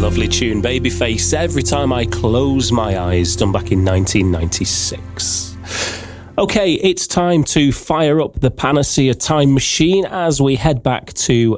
Lovely tune, Babyface, Every Time I Close My Eyes, done back in 1996. Okay, it's time to fire up the Panacea time machine as we head back to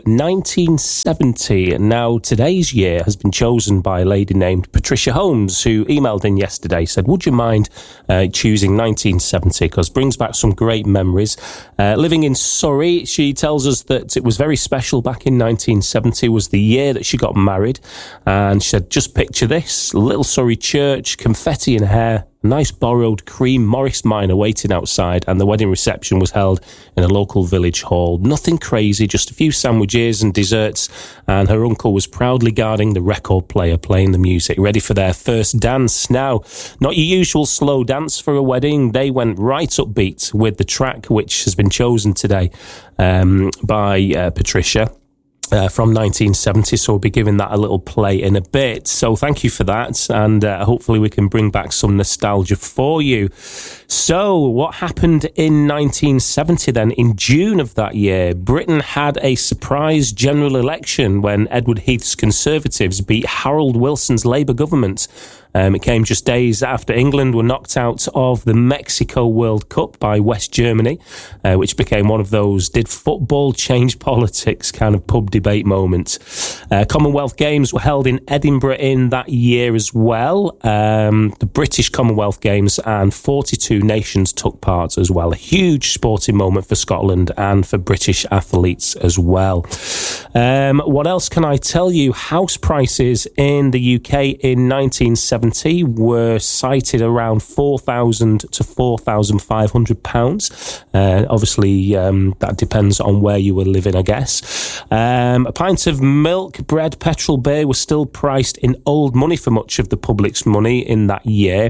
1970. Now, today's year has been chosen by a lady named Patricia Holmes, who emailed in yesterday, said, would you mind choosing 1970, because it brings back some great memories. Living in Surrey, she tells us that it was very special back in 1970, was the year that she got married. And she said, just picture this, little Surrey church, confetti in hair, a nice borrowed cream Morris Minor waiting outside, and the wedding reception was held in a local village hall. Nothing crazy, just a few sandwiches and desserts, and her uncle was proudly guarding the record player playing the music, ready for their first dance. Now, not your usual slow dance for a wedding. They went right upbeat with the track which has been chosen today by Patricia. From 1970, so we'll be giving that a little play in a bit. So thank you for that, and hopefully we can bring back some nostalgia for you. So what happened in 1970 then? In June of that year, Britain had a surprise general election when Edward Heath's Conservatives beat Harold Wilson's Labour government. It came just days after England were knocked out of the Mexico World Cup by West Germany, which became one of those did football change politics kind of pub debate moments. Commonwealth Games were held in Edinburgh in that year as well. The British Commonwealth Games, and 42 nations took part as well. A huge sporting moment for Scotland and for British athletes as well. What else can I tell you? House prices in the UK in 1970 were cited around £4,000 to £4,500. Obviously, that depends on where you were living, I guess. A pint of milk, bread, petrol, beer was still priced in old money for much of the public's money in that year.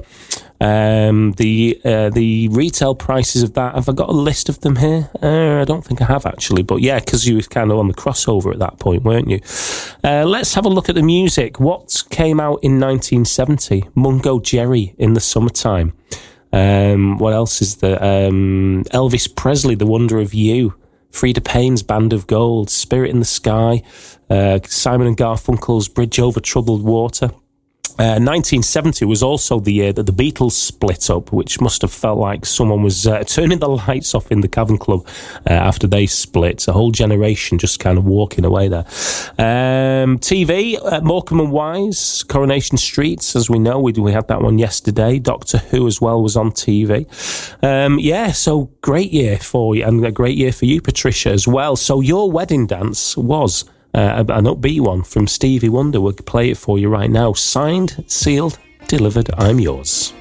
The retail prices of that, have I got a list of them here? I don't think I have, actually, but yeah, because you were kind of on the crossover at that point, weren't you? Let's have a look at the music. What came out in 1970? Mungo Jerry, In the Summertime. What else is there? Elvis Presley, The Wonder of You. Frida Payne's Band of Gold. Spirit in the Sky. Simon and Garfunkel's Bridge Over Troubled Water. 1970 was also the year that the Beatles split up, which must have felt like someone was turning the lights off in the Cavern Club after they split. A whole generation just kind of walking away there. TV, Morecambe and Wise, Coronation Street, as we know, we had that one yesterday. Doctor Who as well was on TV. So great year for you, and a great year for you, Patricia, as well. So your wedding dance was an upbeat one from Stevie Wonder. We'll play it for you right now. Signed, sealed, delivered, I'm yours.